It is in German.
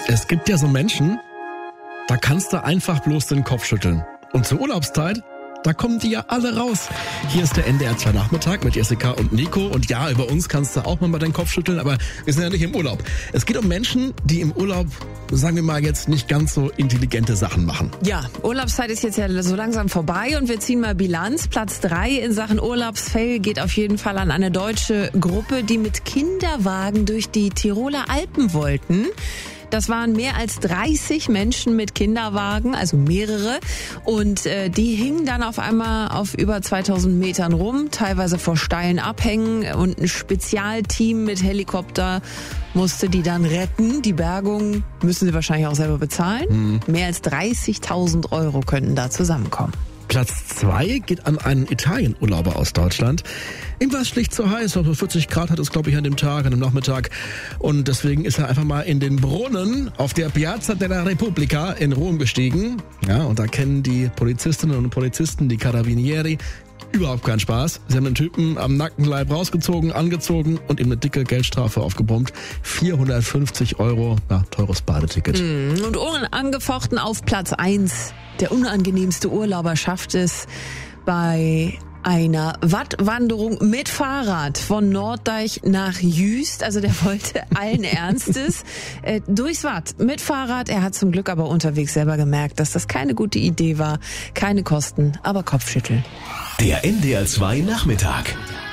Es gibt ja so Menschen, da kannst du einfach bloß den Kopf schütteln. Und zur Urlaubszeit, da kommen die ja alle raus. Hier ist der NDR 2 Nachmittag mit Jessica und Nico. Und ja, über uns kannst du auch mal den Kopf schütteln, aber wir sind ja nicht im Urlaub. Es geht um Menschen, die im Urlaub, sagen wir mal jetzt, nicht ganz so intelligente Sachen machen. Ja, Urlaubszeit ist jetzt ja so langsam vorbei und wir ziehen mal Bilanz. Platz 3 in Sachen Urlaubsfail geht auf jeden Fall an eine deutsche Gruppe, die mit Kinderwagen durch die Tiroler Alpen wollten. Das waren mehr als 30 Menschen mit Kinderwagen, also mehrere. Und die hingen dann auf einmal auf über 2000 Metern rum, teilweise vor steilen Abhängen. Und ein Spezialteam mit Helikopter musste die dann retten. Die Bergung müssen sie wahrscheinlich auch selber bezahlen. Mehr als 30.000 Euro könnten da zusammenkommen. Platz 2 geht an einen Italienurlauber aus Deutschland. Ihm war es schlicht zu heiß, also 40 Grad hat es, glaube ich, an dem Nachmittag. Und deswegen ist er einfach mal in den Brunnen auf der Piazza della Repubblica in Rom gestiegen. Ja, und da kennen die Polizistinnen und Polizisten, die Carabinieri, überhaupt keinen Spaß. Sie haben den Typen am nackten Leib rausgezogen, angezogen und ihm eine dicke Geldstrafe aufgebombt. 450 Euro, ja, teures Badeticket. Und unangefochten auf Platz 1. Der unangenehmste Urlauber schafft es bei einer Wattwanderung mit Fahrrad von Norddeich nach Jüst. Also der wollte allen Ernstes durchs Watt mit Fahrrad. Er hat zum Glück aber unterwegs selber gemerkt, dass das keine gute Idee war. Keine Kosten, aber Kopfschütteln. Der NDR 2 Nachmittag.